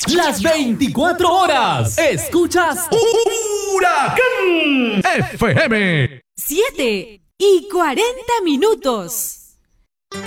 Las 24 horas. Escuchas Huracán FM. 7:40 minutos.